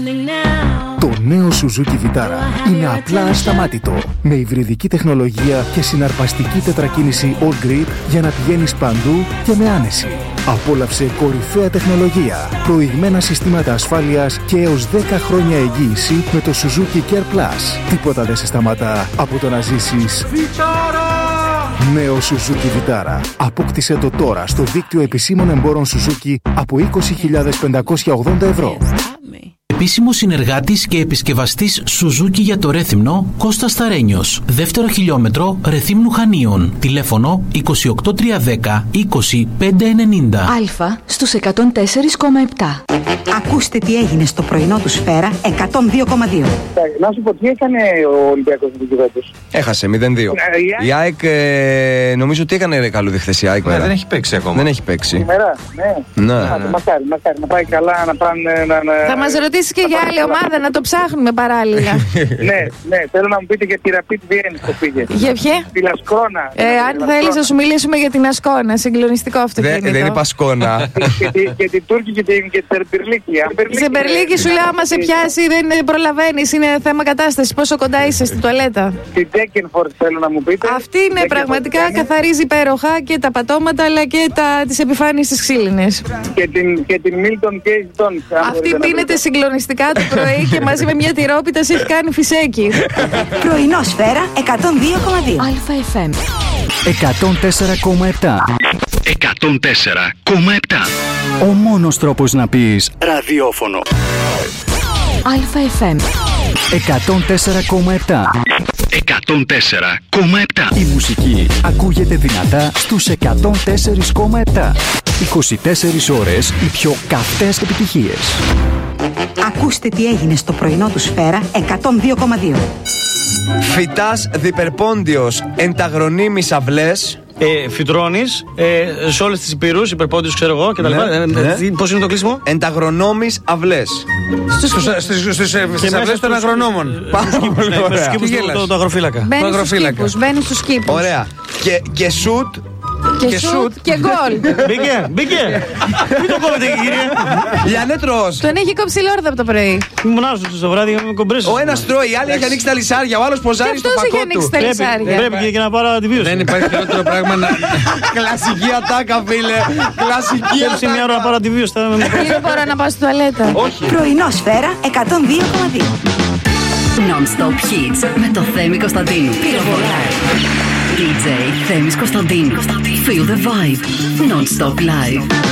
Το νέο Suzuki Vitara είναι απλά ασταμάτητο. Με υβριδική τεχνολογία και συναρπαστική τετρακίνηση All Grip για να πηγαίνεις παντού και με άνεση. Απόλαυσε κορυφαία τεχνολογία, προηγμένα συστήματα ασφάλειας και έως 10 χρόνια εγγύηση με το Suzuki Care Plus. Τίποτα δεν σε σταματά από το να ζήσεις Vitara! Νέο Suzuki Vitara. Απόκτησε το τώρα στο δίκτυο επισήμων εμπόρων Suzuki από 20.580 ευρώ. Επίσημος συνεργάτης και επισκευαστής Suzuki για το Ρέθυμνο, Κώστας Σταρένιος. Δεύτερο χιλιόμετρο Ρεθύμνου Χανίων. Τηλέφωνο 28310 20590. Αλφα στους 104,7. Ακούστε τι έγινε στο πρωινό του Σφαίρα 102,2. Να σου πω τι έκανε ο Ολυμπιακός με την Juventus. Έχασε 0-2. Η ΑΕΚ νομίζω ότι έκανε καλούδι χθες η ΑΕΚ. Δεν έχει παίξει ακόμα. Δεν έχει παίξει. Σήμερα, ναι. Μακάρι να πάει καλά, να πάνε. Θα μας ρωτήσει και για άλλη ομάδα, να το ψάχνουμε παράλληλα. Ναι, θέλω να μου πείτε για τη Rapid Vienne που πήγε. Για ποια? Τη Λασκόνα. Αν θέλεις να σου μιλήσουμε για την Ασκόνα, συγκλονιστικό αυτοκίνητο. Δεν είπα Ασκόνα. Και την Τούρκη και την Τερμπερλίκη. Σε Μπερλίκη σου λέω, άμα σε πιάσει δεν προλαβαίνεις, είναι θέμα κατάστασης. Πόσο κοντά είσαι στην τουαλέτα. Την Ντέκενφορτ θέλω να μου πείτε. Αυτή είναι πραγματικά, καθαρίζει υπέροχα και τα πατώματα αλλά και τις επιφάνειες της ξύλινες. Και την Μίλτον Κέιζτον. Αυτή πίνεται συγκλονιστικά το πρωί και μαζί με μια τυρόπιτα σε έχει κάνει φυσέκι. Πρωινό Σφαίρα 102,2. Αλφα FM 104,7. 104,7. Ο μόνος τρόπος να πεις ραδιόφωνο. Αλφα FM 104,7. 104,7. Η μουσική ακούγεται δυνατά στους 104,7. 24 ώρες οι πιο καυτές επιτυχίες. Ακούστε τι έγινε στο πρωινό του Σφαίρα 102,2. Φυτάς διπερπόντιος ενταγρονίμης αυλές. Φυτρώνεις σε όλες τις υπήρους, υπερπόντιους ξέρω εγώ κτλ. Πώς είναι το κλείσιμο? Ενταγρονόμης αυλές. Στις αυλές των αγρονόμων. Το αγροφύλακα. Μπαίνει στους κήπους. Ωραία. Και σουτ. Και σουτ και γκολ. Μπήκε. Μην το κόβετε κύριε. Λιανέτρος. Τον έχει κόψει λόρδα από το πρωί. Μονάζω το βράδυ με κομπρέσες. Ο ένας τρώει, η άλλη έχει ανοίξει τα λυσάρια. Ο άλλος ποζάρει στο αυτός φακό έχει ανοίξει του. τα λυσάρια. Πρέπει και να πάρω αντιβίωση. Δεν υπάρχει χειρότερο πράγμα να. Κλασική ατάκα, φίλε. Κλασική ατάκα. Πρέπει μια ώρα να πάρω αντιβίωση. Δεν μπορώ να πάω στη τουαλέτα. Όχι. Πρωινό Σφαίρα 102,2. Non-stop hits με το Θέμη Κωνσταντίνου. Πυροβολάει. DJ Θέμης Κωνσταντίνου. Feel the vibe. Non-stop live.